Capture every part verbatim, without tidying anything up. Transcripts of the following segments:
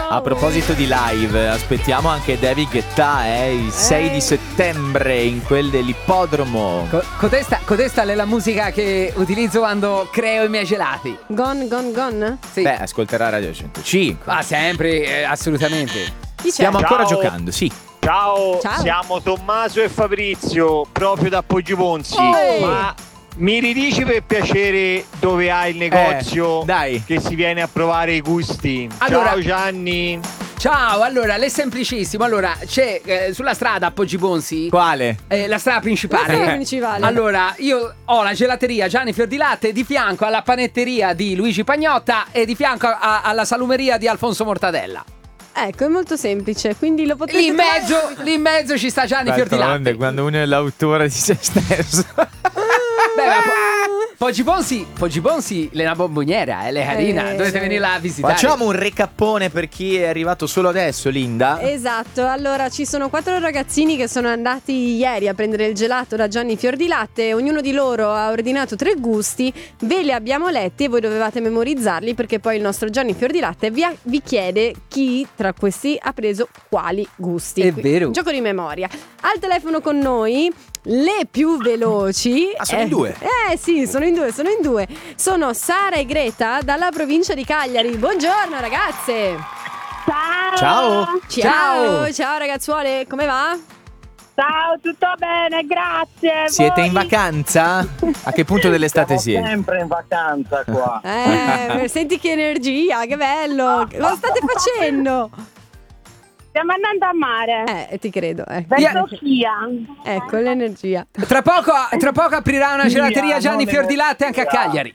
A proposito di live, aspettiamo anche David Guetta eh, il sei di settembre in quel dell'ippodromo. Co- codesta, codesta è la musica che utilizzo quando creo i miei gelati. Gone, gone, gone? Sì. Beh, ascolterà Radio centocinque. Ah, sempre, eh, assolutamente. Chi c'è? Stiamo ancora Ciao. giocando, sì. Ciao, Ciao. siamo Tommaso e Fabrizio, proprio da Poggiponzi. Oh. Ma mi ridici per piacere dove hai il negozio Eh, dai. che si viene a provare i gusti? Allora- Ciao Gianni. Ciao, allora, l'è semplicissimo. Allora, c'è eh, sulla strada a Poggi Bonsi, Quale? eh, la strada principale. La strada principale. Allora, io ho la gelateria Gianni Fiordilatte di fianco alla panetteria di Luigi Pagnotta e di fianco a- alla salumeria di Alfonso Mortadella. Ecco, è molto semplice, quindi lo potete Lì in trovare- mezzo, lì in mezzo ci sta Gianni D'altronde, Fiordilatte. quando uno è l'autore di se stesso. Beh, ma po- Poggi Bonsi, Poggi Bonsi, l'è una bomboniera, eh, l'è carina, Eh, dovete sì. venire là a visitare. Facciamo un recappone per chi è arrivato solo adesso, Linda. Esatto, allora ci sono quattro ragazzini che sono andati ieri a prendere il gelato da Gianni Fiordilatte. Ognuno di loro ha ordinato tre gusti, ve li abbiamo letti e voi dovevate memorizzarli perché poi il nostro Gianni Fiordilatte vi, vi chiede chi tra questi ha preso quali gusti. È Quindi, vero. gioco di memoria. Al telefono con noi le più veloci. Ah, sono in due? Eh sì, sono in due, sono in due. Sono Sara e Greta dalla provincia di Cagliari. Buongiorno ragazze. Ciao. Ciao. Ciao, Ciao. ciao ragazzuole, come va? Ciao, tutto bene, grazie. Siete in Voi? vacanza? A che punto dell'estate Siamo siete? sempre in vacanza qua. Eh, senti che energia, che bello. Cosa state facendo? Stiamo andando a mare. Eh, ti credo, eh. Verso Chia. Ecco l'energia. Tra poco, tra poco aprirà una gelateria Via, Gianni non Fiordilatte anche a via. Cagliari.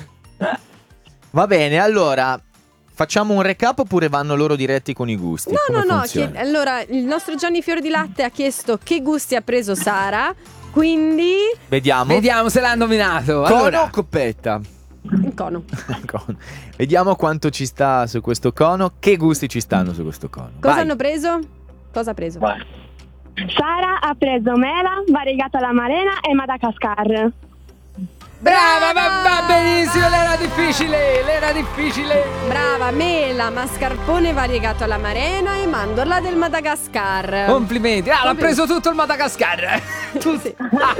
Va bene, allora facciamo un recap oppure vanno loro diretti con i gusti? No, Come no, no. funziona? chied- allora, il nostro Gianni Fiordilatte ha chiesto che gusti ha preso Sara. Quindi, Vediamo. Vediamo se l'ha nominato. Cono Allora, o coppetta? il cono. Cono. Vediamo quanto ci sta su questo cono. Che gusti ci stanno su questo cono? Cosa Vai. hanno preso? Cosa ha preso? Vai. Sara ha preso mela, variegata alla marena e Madagascar. brava, va, va benissimo. L'era difficile, l'era difficile. Brava, mela, mascarpone variegato alla marena e mandorla del Madagascar. Complimenti. Ah, l'ha Complimenti. preso tutto il Madagascar. Sì.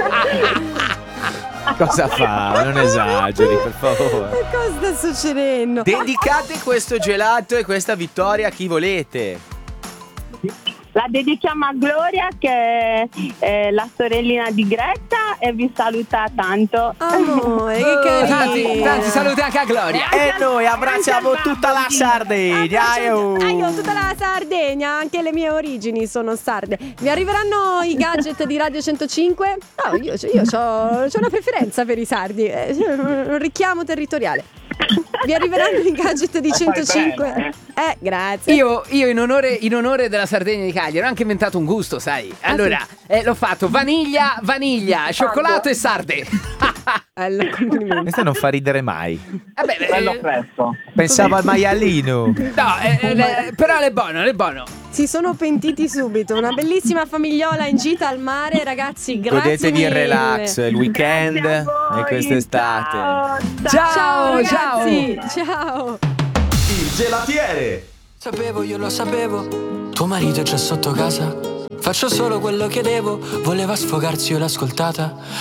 Cosa fa? Non esageri, per favore. Cosa sta succedendo? Dedicate questo gelato e questa vittoria a chi volete. La dedichiamo a Gloria che è la sorellina di Greta e vi saluta tanto. Amore, che carino. Tanti, tanti saluti anche a Gloria. E noi abbracciamo tutta la Sardegna. Abbraccio- eh, Ah, io oh. tutta la Sardegna, anche le mie origini sono sarde. Mi arriveranno i gadget di Radio centocinque? No, io, io ho una preferenza per i sardi, eh, un richiamo territoriale. Vi arriveranno i gadget di centocinque? Eh, grazie. Io, io in, onore, in onore della Sardegna di Cagliari ho anche inventato un gusto, sai. Allora, eh, l'ho fatto vaniglia, vaniglia, cioccolato e sarde. Bello, complimenti. Questo non fa ridere mai. Vabbè, eh, Bello fresco. Pensavo al maialino. no, eh, eh, le- però è buono, è buono. Si sono pentiti subito. Una bellissima famigliola in gita al mare, ragazzi. Grazie Godetevi il mille. relax, il weekend Grazie a voi. e quest'estate. Ciao. Ciao, Ciao ciao. ragazzi, ciao. Il gelatiere. Sapevo, io lo sapevo, tuo marito è già sotto casa. Faccio solo quello che devo, voleva sfogarsi, io l'ho ascoltata.